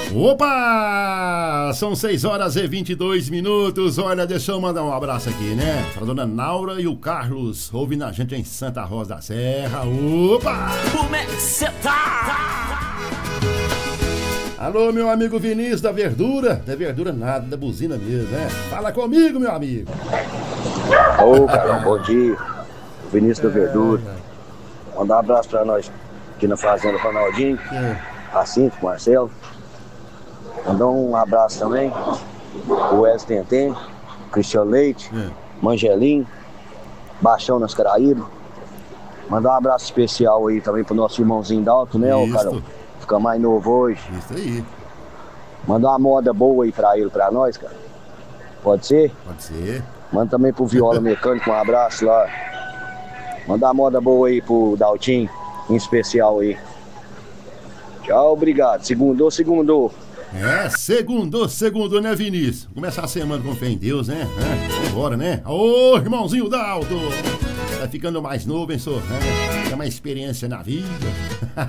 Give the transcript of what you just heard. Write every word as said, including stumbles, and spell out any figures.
Opa! São seis horas e vinte e dois minutos. Olha, deixa eu mandar um abraço aqui, né? Pra dona Naura e o Carlos, ouvindo a gente em Santa Rosa da Serra. Opa! Como é que cê tá? Alô, meu amigo Vinícius da Verdura. Não é verdura nada, da buzina mesmo, né? Fala comigo, meu amigo. Ô, Carlão, bom dia. Vinícius da Verdura. Mandar um abraço pra nós aqui na Fazenda Ronaldinho. É. Assim, com o Marcelo. Mandar um abraço também o Wes Tentem, Cristiano Leite, É. Mangelim, Baixão nas Caraíbas. Mandar um abraço especial aí também pro nosso irmãozinho Dalton, né, ô, Carol? Fica mais novo hoje. Isso aí. Mandar uma moda boa aí pra ele, pra nós, cara. Pode ser? Pode ser. Manda também pro Viola Mecânico um abraço lá. Mandar uma moda boa aí pro Daltinho, em especial aí. Tchau, obrigado. Segundou, segundou. É, segundo, segundo, né, Vinícius? Começar a semana com fé em Deus, né? É, vambora, né? Ô, irmãozinho Dalton! Tá ficando mais novo, hein, senhor? É, tem uma experiência na vida.